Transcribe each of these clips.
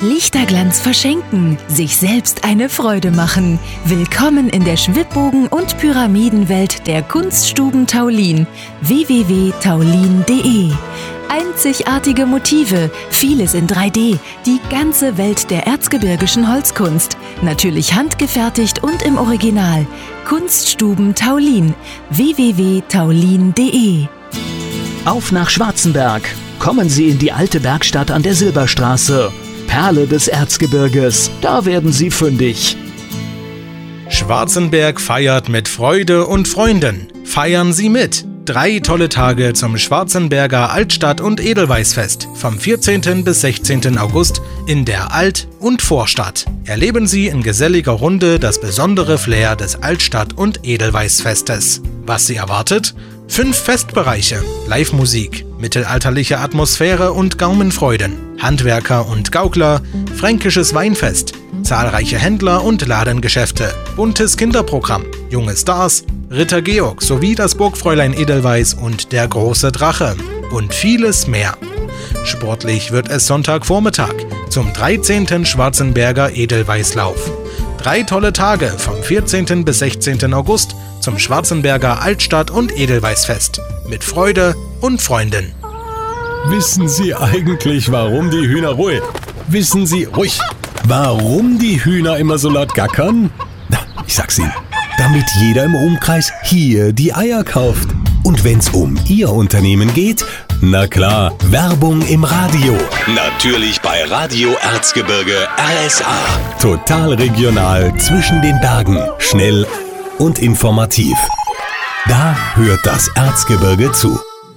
Lichterglanz verschenken, sich selbst eine Freude machen. Willkommen in der Schwibbogen- und Pyramidenwelt der Kunststuben Taulin. www.taulin.de. Einzigartige Motive, vieles in 3D, die ganze Welt der erzgebirgischen Holzkunst. Natürlich handgefertigt und im Original. Kunststuben Taulin. www.taulin.de. Auf nach Schwarzenberg. Kommen Sie in die alte Werkstatt an der Silberstraße. Perle des Erzgebirges, da werden Sie fündig. Schwarzenberg feiert mit Freude und Freunden. Feiern Sie mit! 3 tolle Tage zum Schwarzenberger Altstadt- und Edelweißfest vom 14. bis 16. August in der Alt- und Vorstadt. Erleben Sie in geselliger Runde das besondere Flair des Altstadt- und Edelweißfestes. Was Sie erwartet? 5 Festbereiche, Live-Musik, mittelalterliche Atmosphäre und Gaumenfreuden, Handwerker und Gaukler, fränkisches Weinfest, zahlreiche Händler und Ladengeschäfte, buntes Kinderprogramm, junge Stars, Ritter Georg sowie das Burgfräulein Edelweiß und der große Drache und vieles mehr. Sportlich wird es Sonntagvormittag zum 13. Schwarzenberger Edelweißlauf. 3 tolle Tage vom 14. bis 16. August zum Schwarzenberger Altstadt- und Edelweißfest mit Freude und Freunden. Wissen Sie eigentlich, warum die Hühner ruhig? Wissen Sie ruhig, warum die Hühner immer so laut gackern? Na, ich sag's Ihnen. Damit jeder im Umkreis hier die Eier kauft. Und wenn's um Ihr Unternehmen geht, na klar, Werbung im Radio. Natürlich bei Radio Erzgebirge RSA. Total regional zwischen den Bergen, schnell und informativ. Da hört das Erzgebirge zu.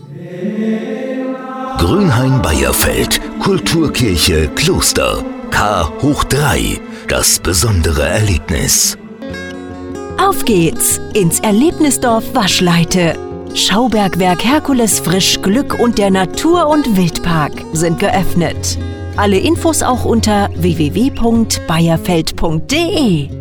Grünhain-Beierfeld, Kulturkirche Kloster, K hoch 3, das besondere Erlebnis. Auf geht's ins Erlebnisdorf Waschleite. Schaubergwerk Herkules Frisch, Glück und der Natur- und Wildpark sind geöffnet. Alle Infos auch unter www.beierfeld.de.